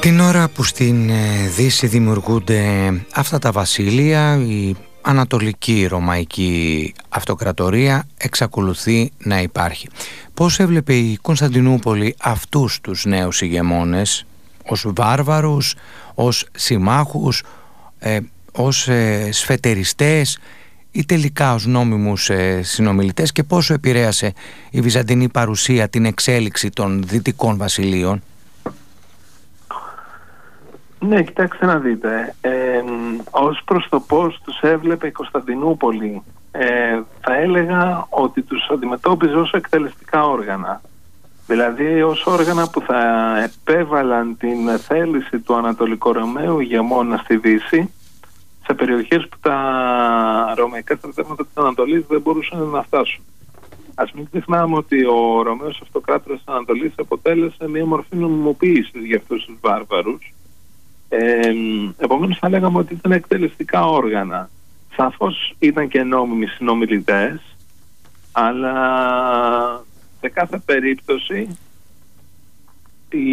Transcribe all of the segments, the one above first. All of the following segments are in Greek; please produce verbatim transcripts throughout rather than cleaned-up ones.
Την ώρα που στην Δύση δημιουργούνται αυτά τα βασίλεια, η Ανατολική Ρωμαϊκή Αυτοκρατορία εξακολουθεί να υπάρχει. Πώς έβλεπε η Κωνσταντινούπολη αυτούς τους νέους ηγεμόνες, ως βάρβαρους, ως συμμάχους, ε, ως ε, σφετεριστές ή τελικά ως νόμιμους ε, συνομιλητές, και πόσο επηρέασε η βυζαντινή παρουσία την εξέλιξη των δυτικών βασιλείων? Ναι, κοιτάξτε να δείτε. Ε, ως προς το πώς τους έβλεπε η Κωνσταντινούπολη, ε, θα έλεγα ότι τους αντιμετώπιζε ως εκτελεστικά όργανα. Δηλαδή ως όργανα που θα επέβαλαν την θέληση του Ανατολικορωμαίου ηγεμόνα στη Δύση, σε περιοχές που τα ρωμαϊκά στρατεύματα της Ανατολής δεν μπορούσαν να φτάσουν. Ας μην ξεχνάμε ότι ο Ρωμαίος Αυτοκράτορας της Ανατολής αποτέλεσε μια μορφή νομιμοποίησης για αυτούς τους βάρβαρους. Ε, επομένως θα λέγαμε ότι ήταν εκτελεστικά όργανα. Σαφώς ήταν και νόμιμοι συνομιλητές, αλλά σε κάθε περίπτωση η,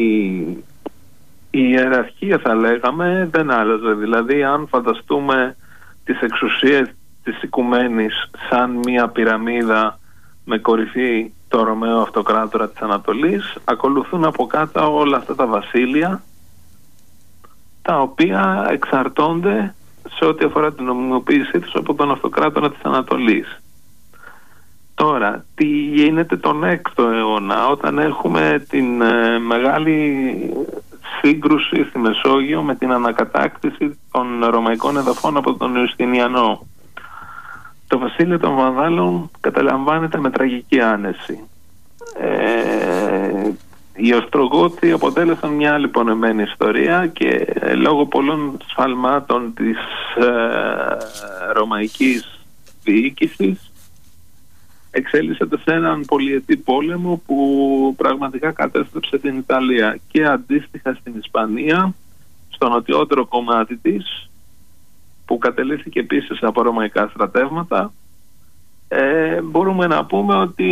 η ιεραρχία, θα λέγαμε, δεν άλλαζε. Δηλαδή αν φανταστούμε τις εξουσίες της οικουμένης σαν μια πυραμίδα με κορυφή το Ρωμαίο Αυτοκράτορα της Ανατολής, ακολουθούν από κάτω όλα αυτά τα βασίλεια, τα οποία εξαρτώνται σε ό,τι αφορά την νομιμοποίησή τους από τον Αυτοκράτορα της Ανατολής. Τώρα, τι γίνεται τον έκτο αιώνα, όταν έχουμε την ε, μεγάλη σύγκρουση στη Μεσόγειο με την ανακατάκτηση των ρωμαϊκών εδαφών από τον Ιουστινιανό? Το βασίλειο των Βανδάλων καταλαμβάνεται με τραγική άνεση. Ε, Οι Οστρογότοι αποτέλεσαν μια άλλη πονεμένη ιστορία και λόγω πολλών σφαλμάτων της ε, ρωμαϊκής διοίκησης εξέλισσεται σε έναν πολυετή πόλεμο που πραγματικά κατέστρεψε την Ιταλία, και αντίστοιχα στην Ισπανία, στο νοτιότερο κομμάτι της, που κατελήθηκε επίσης από ρωμαϊκά στρατεύματα. Ε, μπορούμε να πούμε ότι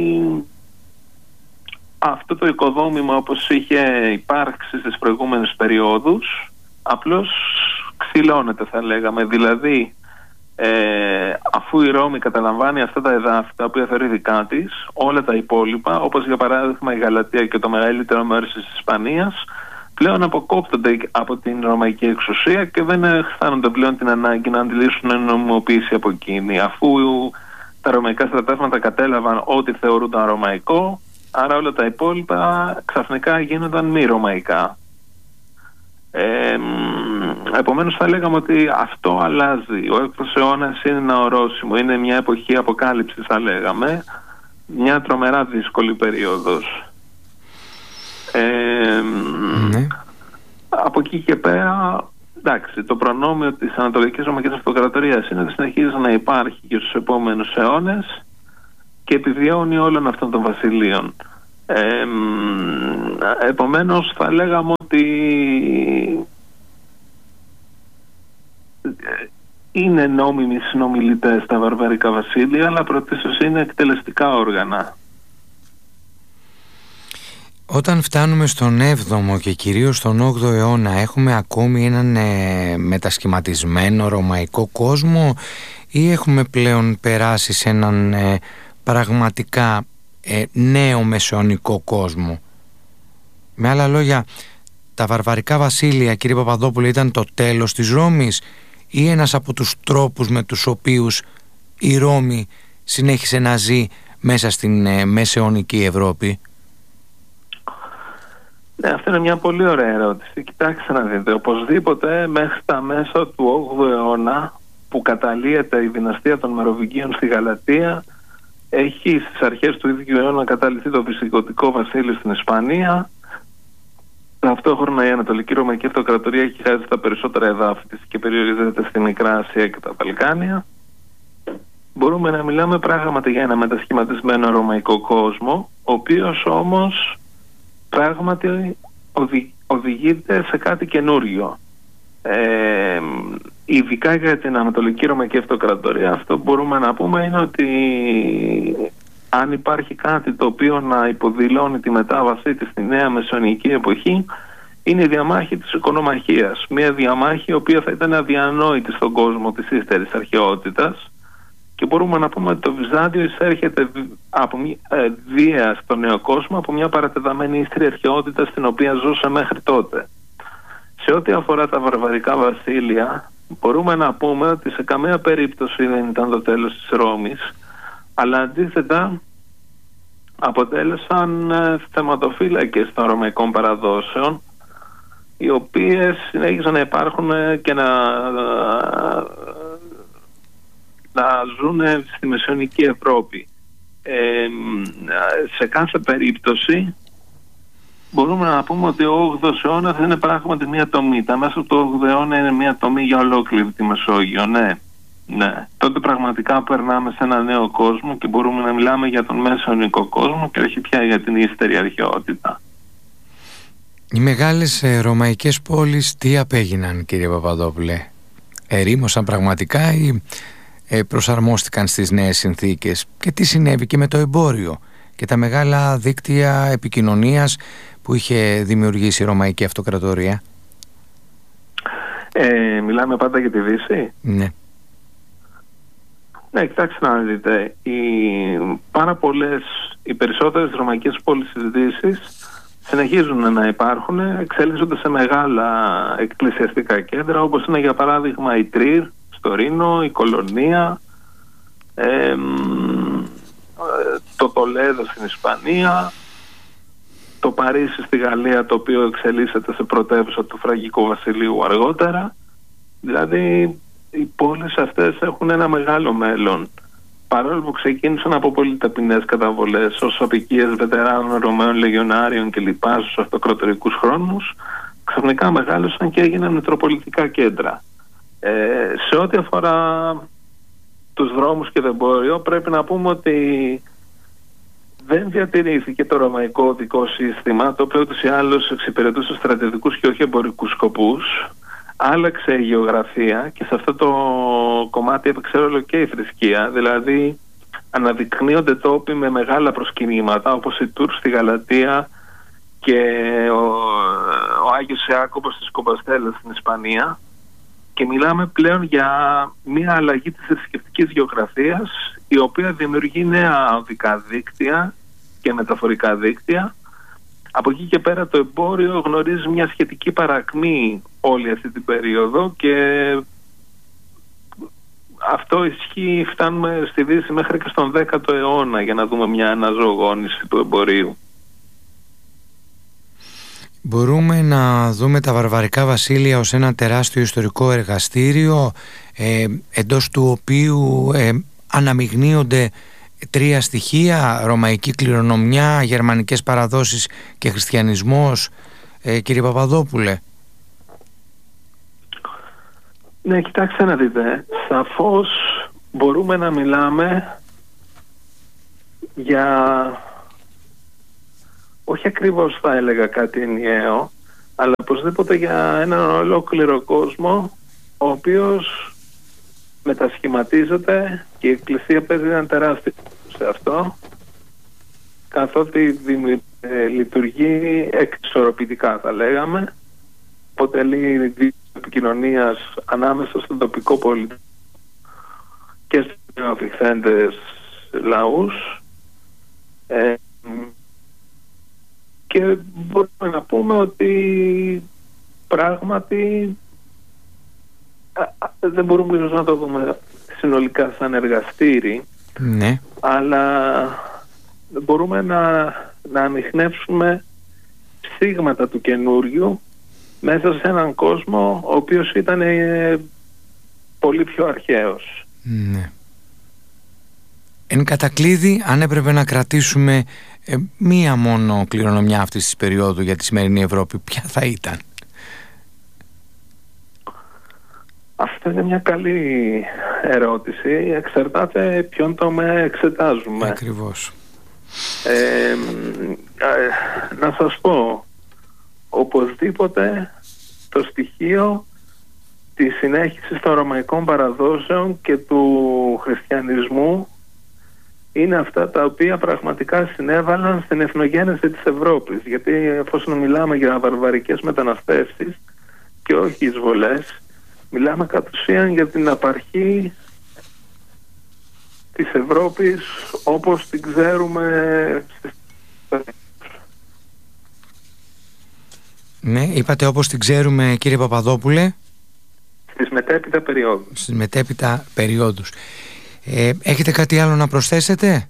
αυτό το οικοδόμημα, όπως είχε υπάρξει στις προηγούμενες περιόδους, απλώς ξυλώνεται, θα λέγαμε. Δηλαδή ε, αφού η Ρώμη καταλαμβάνει αυτά τα εδάφη τα οποία θεωρεί δικά της, όλα τα υπόλοιπα, όπως για παράδειγμα η Γαλατεία και το μεγαλύτερο μέρος της Ισπανίας, πλέον αποκόπτονται από την ρωμαϊκή εξουσία και δεν αισθάνονται πλέον την ανάγκη να αντιλήσουν νομιμοποίηση από εκείνη, αφού τα ρωμαϊκά στρατεύματα κατέλαβαν ό,τι θεωρούνταν ρωμαϊκό. Άρα όλα τα υπόλοιπα ξαφνικά γίνονταν μη ρωμαϊκά. Ε, επομένως θα λέγαμε ότι αυτό αλλάζει. Ο έκτος αιώνας είναι ένα ορόσημο, είναι μια εποχή αποκάλυψης, θα λέγαμε, μια τρομερά δύσκολη περίοδος. Ε, mm. Από εκεί και πέρα, εντάξει, το προνόμιο της Ανατολικής Ρωμαϊκής Αυτοκρατορίας είναι ότι συνεχίζει να υπάρχει και στους επόμενους αιώνες και επιβιώνει όλων αυτών των βασιλείων. Ε, επομένως θα λέγαμε ότι είναι νόμιμοι συνομιλητές τα βαρβαρικά βασίλεια, αλλά πρωτίστως είναι εκτελεστικά όργανα. Όταν φτάνουμε στον έβδομο και κυρίως στον όγδοο αιώνα, έχουμε ακόμη έναν ε, μετασχηματισμένο ρωμαϊκό κόσμο, ή έχουμε πλέον περάσει σε έναν ε, πραγματικά ε, νέο μεσαιωνικό κόσμο? Με άλλα λόγια, τα βαρβαρικά βασίλεια, κύριε Παπαδόπουλε, ήταν το τέλος της Ρώμης, ή ένας από τους τρόπους με τους οποίους η Ρώμη συνέχισε να ζει μέσα στην ε, μεσαιωνική Ευρώπη? Ναι, αυτή είναι μια πολύ ωραία ερώτηση. Κοιτάξτε να δείτε, οπωσδήποτε μέχρι τα μέσα του όγδοου αιώνα, που καταλύεται η δυναστεία των Μεροβυγγίων στη Γαλατεία, έχει στις αρχές του ίδιου αιώνα καταλυθεί το Βυζαντινικό βασίλειο στην Ισπανία. Ταυτόχρονα η Ανατολική Ρωμαϊκή Αυτοκρατορία έχει χάσει τα περισσότερα εδάφη της και περιορίζεται στη Μικρά Ασία και τα Βαλκάνια. Μπορούμε να μιλάμε πράγματι για ένα μετασχηματισμένο ρωμαϊκό κόσμο, ο οποίος όμως πράγματι οδη, οδηγείται σε κάτι καινούριο. Ε, ειδικά για την Ανατολική Ρωμαϊκή Αυτοκρατορία, αυτό που μπορούμε να πούμε είναι ότι αν υπάρχει κάτι το οποίο να υποδηλώνει τη μετάβασή της στη νέα μεσαιωνική εποχή, είναι η διαμάχη της οικονομαχίας. Μια διαμάχη η οποία θα ήταν αδιανόητη στον κόσμο της ύστερης αρχαιότητας, και μπορούμε να πούμε ότι το Βυζάντιο εισέρχεται από μια, ε, βία στον νέο κόσμο από μια παρατεταμένη ύστερη αρχαιότητα στην οποία ζούσε μέχρι τότε. Σε ό,τι αφορά τα βαρβαρικά βασίλεια, μπορούμε να πούμε ότι σε καμία περίπτωση δεν ήταν το τέλος της Ρώμης, αλλά αντίθετα αποτέλεσαν ε, θεματοφύλακες των ρωμαϊκών παραδόσεων, οι οποίες συνέχιζαν να υπάρχουν και να, να ζουν στη μεσαιωνική Ευρώπη. Ε, σε κάθε περίπτωση μπορούμε να πούμε ότι ο όγδοος αιώνας είναι πράγματι μια τομή. Τα μέσα του όγδοου αιώνα είναι μια τομή για ολόκληρη τη Μεσόγειο. Ναι, ναι. Τότε πραγματικά περνάμε σε ένα νέο κόσμο και μπορούμε να μιλάμε για τον μεσαιωνικό κόσμο και όχι πια για την ύστερη αρχαιότητα. Οι μεγάλες ε, ρωμαϊκές πόλεις τι απέγιναν, κύριε Παπαδόπουλε? Ερήμωσαν πραγματικά ή ε, προσαρμόστηκαν στις νέες συνθήκες? Και τι συνέβη και με το εμπόριο και τα μεγάλα δίκτυα επικοινωνίας που είχε δημιουργήσει η Ρωμαϊκή Αυτοκρατορία? Ε, μιλάμε πάντα για τη Δύση. Ναι. Ναι, κοιτάξτε να δείτε. Οι, πάρα πολλές, οι περισσότερες ρωμαϊκές πόλεις της Δύσης συνεχίζουν να υπάρχουν, εξελίσσονται σε μεγάλα εκκλησιαστικά κέντρα, όπως είναι για παράδειγμα η Τρίρ στο Ρήνο, η Κολονία, ε, το Τολέδο στην Ισπανία, το Παρίσι στη Γαλλία, το οποίο εξελίσσεται σε πρωτεύουσα του Φραγκικού Βασιλείου αργότερα. Δηλαδή οι πόλεις αυτές έχουν ένα μεγάλο μέλλον, παρόλο που ξεκίνησαν από πολύ ταπεινές καταβολές ως απικίες βετεράνων Ρωμαίων Λεγιονάριων κλπ. Στους αυτοκρατορικούς χρόνους, ξαφνικά μεγάλωσαν και έγιναν μητροπολιτικά κέντρα. Ε, σε ό,τι αφορά τους δρόμους και το εμπόριο, πρέπει να πούμε ότι δεν διατηρήθηκε το ρωμαϊκό οδικό σύστημα, το οποίο ούτως ή άλλως εξυπηρετούσε στρατιωτικούς και όχι εμπορικούς σκοπούς. Άλλαξε η γεωγραφία και σε αυτό το κομμάτι έπαιξε ρόλο και η θρησκεία. Δηλαδή αναδεικνύονται τόποι με μεγάλα προσκυνήματα, όπως η Τούρ στη Γαλατία και ο, ο Άγιος Ιάκωβος της Κομπαστέλας στην Ισπανία, και μιλάμε πλέον για μια αλλαγή της θρησκευτικής γεωγραφίας, η οποία δημιουργεί νέα οδικά δίκτυα και μεταφορικά δίκτυα. Από εκεί και πέρα το εμπόριο γνωρίζει μια σχετική παρακμή όλη αυτή την περίοδο, και αυτό ισχύει, φτάνουμε στη Δύση μέχρι και στον δέκατο αιώνα για να δούμε μια αναζωογόνηση του εμπορίου. Μπορούμε να δούμε τα βαρβαρικά βασίλεια ως ένα τεράστιο ιστορικό εργαστήριο, ε, εντός του οποίου ε, αναμειγνύονται τρία στοιχεία: ρωμαϊκή κληρονομιά, γερμανικές παραδόσεις και χριστιανισμός, ε, κύριε Παπαδόπουλε. Ναι, κοιτάξτε να δείτε. Σαφώς μπορούμε να μιλάμε για, όχι ακριβώς θα έλεγα κάτι ενιαίο, αλλά οπωσδήποτε για έναν ολόκληρο κόσμο, ο οποίος μετασχηματίζεται και η Εκκλησία παίζει έναν τεράστιο σε αυτό, καθότι δημι... ε, λειτουργεί εξισορροπητικά, θα λέγαμε, αποτελεί επικοινωνίας ανάμεσα στον τοπικό πολιτισμό και στους νεοαφιχθέντες λαούς, ε, και μπορούμε να πούμε ότι πράγματι α, α, δεν μπορούμε να το δούμε συνολικά σαν εργαστήρι, ναι, αλλά μπορούμε να, να ανιχνεύσουμε στίγματα του καινούριου μέσα σε έναν κόσμο ο οποίος ήταν ε, πολύ πιο αρχαίος. Ναι. Εν κατακλείδη, αν έπρεπε να κρατήσουμε ε, μία μόνο κληρονομιά αυτής της περίοδου για τη σημερινή Ευρώπη, ποια θα ήταν? Αυτό είναι μια καλή ερώτηση. Εξαρτάται ποιον τομέα εξετάζουμε. Ακριβώς. Ε, ε, να σας πω, οπωσδήποτε το στοιχείο της συνέχισης των ρωμαϊκών παραδόσεων και του χριστιανισμού είναι αυτά τα οποία πραγματικά συνέβαλαν στην εθνογένεση της Ευρώπης. Γιατί εφόσον μιλάμε για βαρβαρικές μεταναστεύσεις και όχι εισβολές, μιλάμε κατ' ουσίαν για την απαρχή της Ευρώπης όπως την ξέρουμε. Ναι, είπατε όπως την ξέρουμε, κύριε Παπαδόπουλε. Στις μετέπειτα περιόδους. Στις μετέπειτα περιόδους. Ε, έχετε κάτι άλλο να προσθέσετε?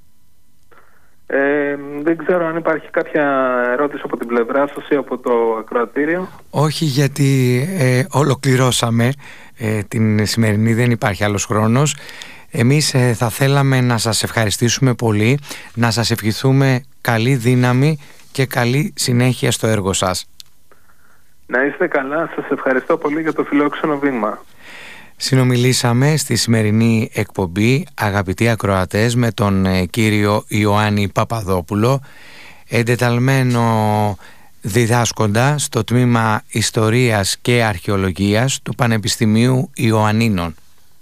Ε, δεν ξέρω αν υπάρχει κάποια ερώτηση από την πλευρά σας ή από το ακροατήριο. Όχι, γιατί ε, ολοκληρώσαμε ε, την σημερινή, δεν υπάρχει άλλος χρόνος. Εμείς ε, θα θέλαμε να σας ευχαριστήσουμε πολύ, να σας ευχηθούμε καλή δύναμη και καλή συνέχεια στο έργο σας. Να είστε καλά, σας ευχαριστώ πολύ για το φιλόξενο βήμα. Συνομιλήσαμε στη σημερινή εκπομπή, αγαπητοί ακροατές, με τον ε, κύριο Ιωάννη Παπαδόπουλο, εντεταλμένο διδάσκοντα στο τμήμα Ιστορίας και Αρχαιολογίας του Πανεπιστημίου Ιωαννίνων.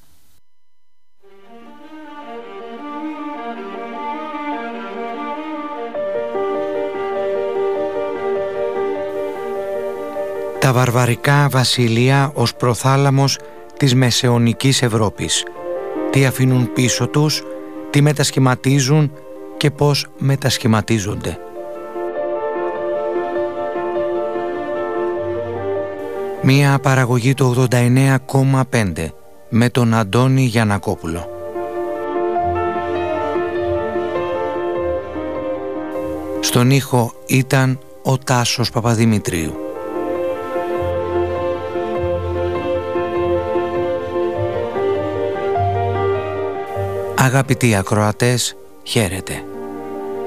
Τα βαρβαρικά βασίλεια ως προθάλαμος της μεσαιωνικής Ευρώπης. Τι αφήνουν πίσω τους, τι μετασχηματίζουν και πώς μετασχηματίζονται. Μία παραγωγή του ογδόντα εννέα κόμμα πέντε με τον Αντώνη Γιαννακόπουλο. Στον ήχο ήταν ο Τάσος Παπαδημητρίου. Αγαπητοί ακροατές, χαίρετε.